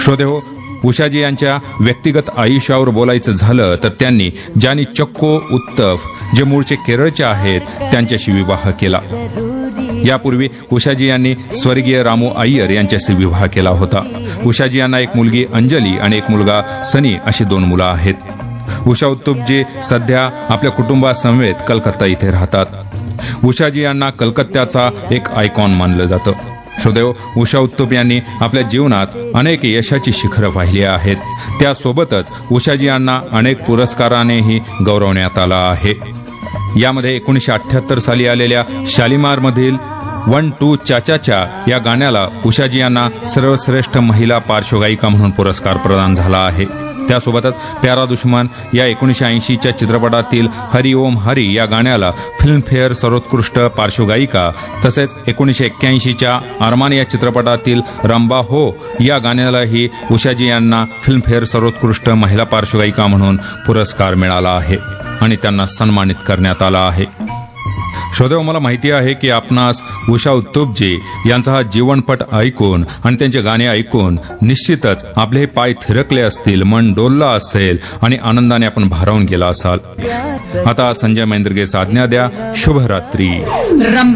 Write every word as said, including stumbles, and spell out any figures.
श्रोतेहो, उषाजी यांच्या व्यक्तिगत आयुष्यावर बोलायचं झालं तर त्यांनी जानी चक्को उत्तफ, जे मूळचे केरळचे आहेत, त्यांच्याशी विवाह केला. यापूर्वी उषाजी यांनी स्वर्गीय रामू अय्यर यांच्याशी विवाह केला होता. उषाजी यांना एक मुलगी अंजली आणि एक मुलगा सनी अशी दोन मुलं आहेत. उषा उत्तुपजी सध्या आपल्या कुटुंबासमवेत कलकत्ता इथे राहतात. उषाजी यांना कलकत्त्याचा एक आयकॉन मानलं जातं. श्रोतेहो, उषा उत्तुप यांनी आपल्या जीवनात अनेक यशाची शिखरं पाहिली आहेत. त्यासोबतच उषाजी यांना अनेक पुरस्कारानेही गौरवण्यात आलं आहे. यामध्ये एकोणीसशे अठ्ठ्याहत्तर साली आलेल्या शालिमारमधील वन टू चाचाच्या या गाण्याला उषाजी यांना सर्वश्रेष्ठ महिला पार्श्वगायिका म्हणून पुरस्कार प्रदान झाला आहे. त्यासोबतच प्यारा दुश्मन या एकोणीसशे ऐंशीच्या चित्रपटातील हरी ओम हरी या गाण्याला फिल्मफेअर सर्वोत्कृष्ट पार्श्वगायिका, तसेच एकोणीसशे एक्क्याऐंशीच्या अरमान या चित्रपटातील रंबा हो या गाण्यालाही उषाजी यांना फिल्मफेअर सर्वोत्कृष्ट महिला पार्श्वगायिका म्हणून पुरस्कार मिळाला आहे आणि त्यांना सन्मानित करण्यात आला आहे. श्रोतेहो, मला माहिती आहे की आपणास उषा उत्तुपजी यांचा हा जीवनपट ऐकून आणि त्यांचे गाणे ऐकून निश्चितच आपले पाय थिरकले असतील, मन डोललं असेल आणि आनंदाने आपण भारावून गेला असाल. आता संजय महेंद्रगे आज्ञा द्या. शुभरात्री.